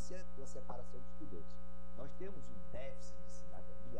ausência da separação dos poderes. Nós temos um déficit de cidadania